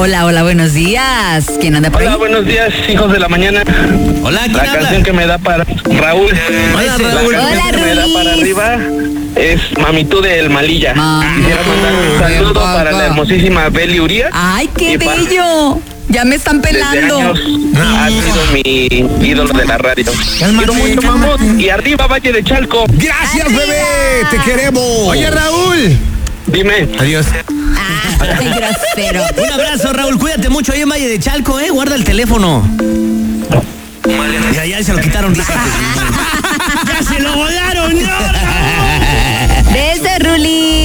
Hola, buenos días. ¿Quién anda por ahí? Hola, buenos días, hijos de la mañana. Hola, ¿quién La habla? canción que me da para Raúl. Hola, Raúl. La canción Hola, que me da Rulis. para arriba es Mamitú del Malilla. Quisiera mandar un saludo para la hermosísima Beli Urias. ¡Ay, qué Y para- bello! Ya me están Desde pelando. años ha sido mi ídolo de la radio. Quiero mucho, mamut. Y arriba, Valle de Chalco. Gracias, ¡Arriba! bebé. Te queremos. Oye, Raúl. Dime. Adiós. Ay, grosero. Un abrazo, Raúl. Cuídate mucho ahí en Valle de Chalco, Guarda el teléfono. Ya se lo quitaron. ¡Ya se lo volaron! ¡No! Desde Ruli.